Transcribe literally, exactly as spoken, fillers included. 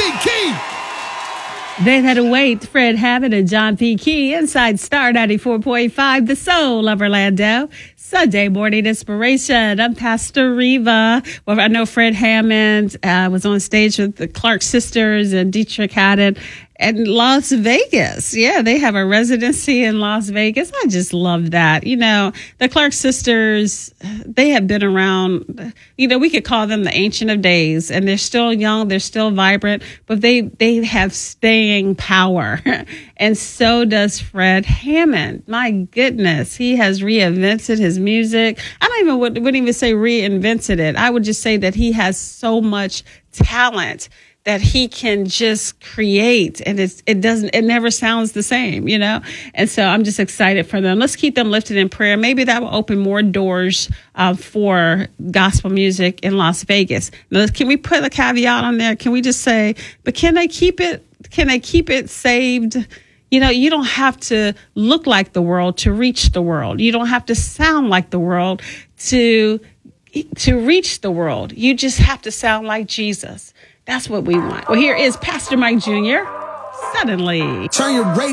P. Key. They had to wait. Fred Hammond and John P. Key inside Star ninety-four point five, the soul of Orlando. Sunday morning inspiration. I'm Pastor Reva. Well, I know Fred Hammond uh, was on stage with the Clark sisters and Dietrich Haddon in Las Vegas. Yeah, they have a residency in Las Vegas. I just love that. You know, the Clark sisters, they have been around, you know, we could call them the Ancient of Days, and they're still young, they're still vibrant, but they, they have staying power. And so does Fred Hammond. My goodness, he has reinvented his music. I don't even wouldn't even say reinvented it. I would just say that he has so much talent that he can just create, and it's, it doesn't, it never sounds the same, you know? And so I'm just excited for them. Let's keep them lifted in prayer. Maybe that will open more doors uh, for gospel music in Las Vegas. Now, can we put a caveat on there? Can we just say, but can they keep it, can they keep it saved? You know, you don't have to look like the world to reach the world. You don't have to sound like the world to, to reach the world. You just have to sound like Jesus. That's what we want. Well, here is Pastor Mike Junior Suddenly. Turn your radio.